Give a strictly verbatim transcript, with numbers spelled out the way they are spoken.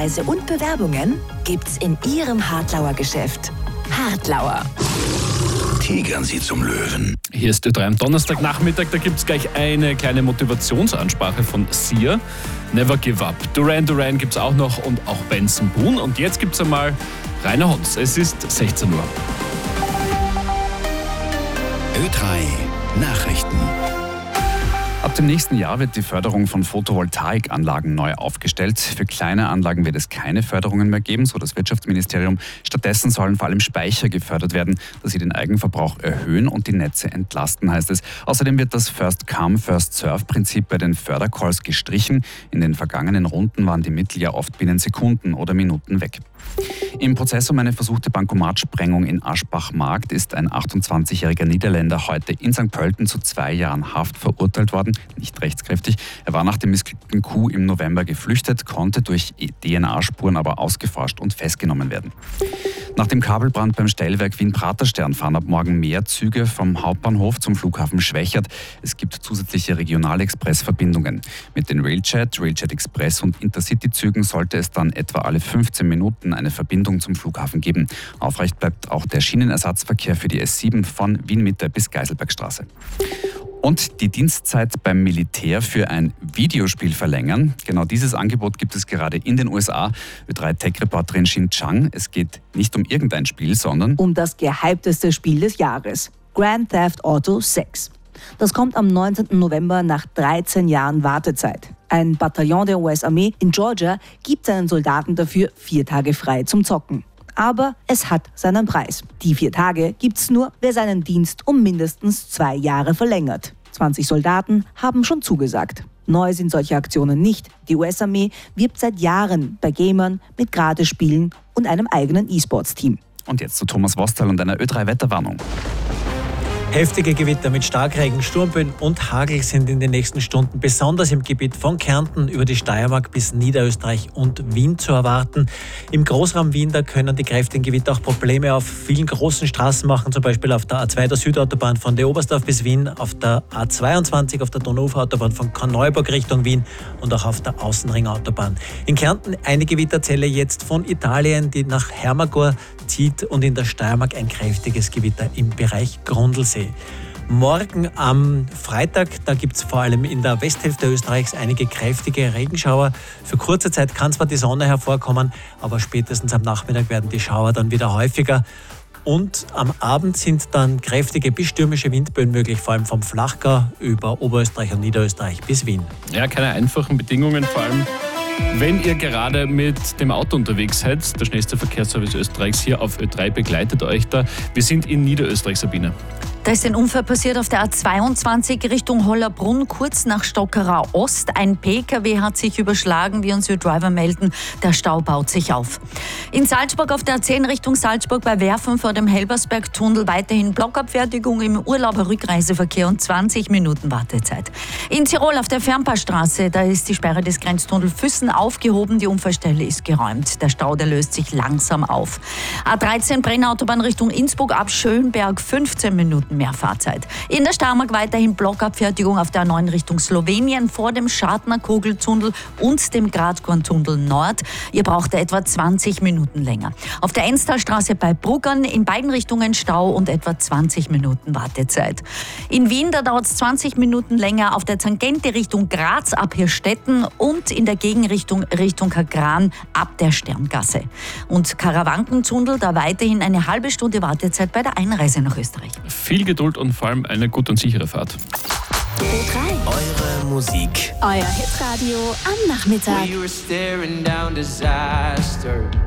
Hinweise und Bewerbungen gibt's in Ihrem Hartlauer Geschäft. Hartlauer. Tigern Sie zum Löwen. Hier ist Ö drei am Donnerstagnachmittag, da gibt es gleich eine kleine Motivationsansprache von Sia. Never give up. Duran Duran gibt es auch noch und auch Benson Boone. Und jetzt gibt es einmal Rainer Hons. Es ist sechzehn Uhr. Ö drei Nachrichten. Ab dem nächsten Jahr wird die Förderung von Photovoltaikanlagen neu aufgestellt. Für kleine Anlagen wird es keine Förderungen mehr geben, so das Wirtschaftsministerium. Stattdessen sollen vor allem Speicher gefördert werden, dass sie den Eigenverbrauch erhöhen und die Netze entlasten, heißt es. Außerdem wird das First-Come, First-Serve-Prinzip bei den Fördercalls gestrichen. In den vergangenen Runden waren die Mittel ja oft binnen Sekunden oder Minuten weg. Im Prozess um eine versuchte Bankomatsprengung in Aschbach-Markt ist ein achtundzwanzigjähriger Niederländer heute in Sankt Pölten zu zwei Jahren Haft verurteilt worden, nicht rechtskräftig. Er war nach dem missglückten Coup im November geflüchtet, konnte durch D N A-Spuren aber ausgeforscht und festgenommen werden. Nach dem Kabelbrand beim Stellwerk Wien-Praterstern fahren ab morgen mehr Züge vom Hauptbahnhof zum Flughafen Schwächert. Es gibt zusätzliche Regionalexpress-Verbindungen. Mit den Railjet, Railjet Express und Intercity-Zügen sollte es dann etwa alle fünfzehn Minuten eine Verbindung zum Flughafen geben. Aufrecht bleibt auch der Schienenersatzverkehr für die S sieben von Wien-Mitte bis Geiselbergstraße. Und die Dienstzeit beim Militär für ein Videospiel verlängern. Genau dieses Angebot gibt es gerade in den U S A. Ö drei Tech-Reporterin Xin Chang. Es geht nicht um irgendein Spiel, sondern um das gehypteste Spiel des Jahres. Grand Theft Auto sechs. Das kommt am neunzehnten November nach dreizehn Jahren Wartezeit. Ein Bataillon der U S-Armee in Georgia gibt seinen Soldaten dafür vier Tage frei zum Zocken. Aber es hat seinen Preis. Die vier Tage gibt's nur, wer seinen Dienst um mindestens zwei Jahre verlängert. zwanzig Soldaten haben schon zugesagt. Neu sind solche Aktionen nicht. Die U S-Armee wirbt seit Jahren bei Gamern mit Gratisspielen und einem eigenen E-Sports-Team. Und jetzt zu Thomas Wostal und einer Ö drei Wetterwarnung. Heftige Gewitter mit Starkregen, Sturmböen und Hagel sind in den nächsten Stunden besonders im Gebiet von Kärnten über die Steiermark bis Niederösterreich und Wien zu erwarten. Im Großraum Wien, da können die kräftigen Gewitter auch Probleme auf vielen großen Straßen machen, zum Beispiel auf der A zwei der Südautobahn von der Oberstdorf bis Wien, auf der A zweiundzwanzig auf der Donauuferautobahn von Korneuburg Richtung Wien und auch auf der Außenringautobahn. In Kärnten eine Gewitterzelle jetzt von Italien, die nach Hermagor zieht, und in der Steiermark ein kräftiges Gewitter im Bereich Grundlsee. Morgen am Freitag, da gibt es vor allem in der Westhälfte Österreichs einige kräftige Regenschauer. Für kurze Zeit kann zwar die Sonne hervorkommen, aber spätestens am Nachmittag werden die Schauer dann wieder häufiger. Und am Abend sind dann kräftige bis stürmische Windböen möglich, vor allem vom Flachgau über Oberösterreich und Niederösterreich bis Wien. Ja, keine einfachen Bedingungen, vor allem wenn ihr gerade mit dem Auto unterwegs seid. Der schnellste Verkehrsservice Österreichs hier auf Ö drei begleitet euch da. Wir sind in Niederösterreich, Sabine. Da ist ein Unfall passiert auf der A zweiundzwanzig Richtung Hollerbrunn, kurz nach Stockerau Ost. Ein P K W hat sich überschlagen, wie uns Ö Driver melden. Der Stau baut sich auf. In Salzburg auf der A zehn Richtung Salzburg bei Werfen vor dem Helbersberg-Tunnel weiterhin Blockabfertigung im Urlauber-Rückreiseverkehr und zwanzig Minuten Wartezeit. In Tirol auf der Fernpassstraße, da ist die Sperre des Grenztunnels Füssen aufgehoben. Die Unfallstelle ist geräumt. Der Stau, der löst sich langsam auf. A dreizehn Brennautobahn Richtung Innsbruck ab Schönberg, fünfzehn Minuten mehr Fahrzeit. In der Steiermark weiterhin Blockabfertigung auf der A neun Richtung Slowenien vor dem Schartner Kugeltunnel und dem Gradkorntunnel Nord. Ihr braucht etwa zwanzig Minuten länger. Auf der Enstalstraße bei Bruggern in beiden Richtungen Stau und etwa zwanzig Minuten Wartezeit. In Wien, da dauert es zwanzig Minuten länger auf der Tangente Richtung Graz ab Hirstetten und in der Gegenrichtung Richtung Kagran ab der Sterngasse. Und Karawankentunnel, da weiterhin eine halbe Stunde Wartezeit bei der Einreise nach Österreich. Viel Geduld und vor allem eine gute und sichere Fahrt. Ö drei. Eure Musik. Euer Hitradio am Nachmittag. We were staring down disaster.